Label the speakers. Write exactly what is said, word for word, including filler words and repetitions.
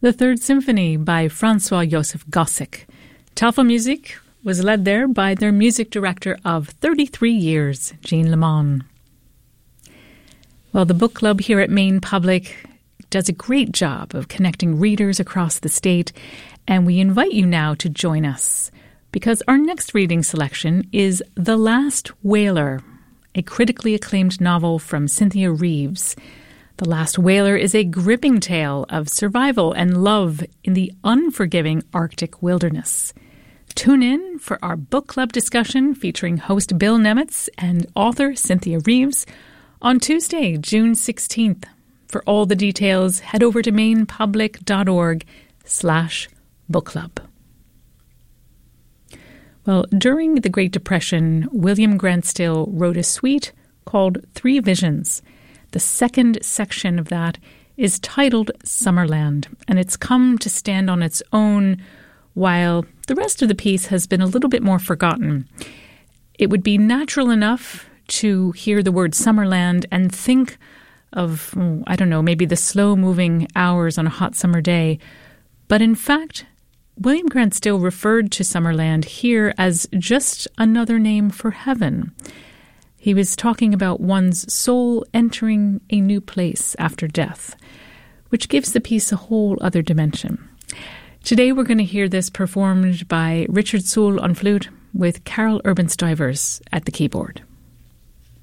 Speaker 1: The Third Symphony by Francois-Joseph Gossec. Tafelmusik was led there by their music director of thirty-three years, Jean Lamont. Well, the book club here at Maine Public does a great job of connecting readers across the state, and we invite you now to join us because our next reading selection is The Last Whaler, a critically acclaimed novel from Cynthia Reeves. The Last Whaler is a gripping tale of survival and love in the unforgiving Arctic wilderness. Tune in for our book club discussion featuring host Bill Nemitz and author Cynthia Reeves on Tuesday, June sixteenth. For all the details, head over to mainepublic.org slash book club. Well, during the Great Depression, William Grant Still wrote a suite called Three Visions. The second section of that is titled Summerland, and it's come to stand on its own while the rest of the piece has been a little bit more forgotten. It would be natural enough to hear the word Summerland and think of, I don't know, maybe the slow-moving hours on a hot summer day. But in fact, William Grant Still referred to Summerland here as just another name for heaven. He was talking about one's soul entering a new place after death, which gives the piece a whole other dimension. Today we're going to hear this performed by Richard Sewell on flute with Carol Urban Stivers at the keyboard.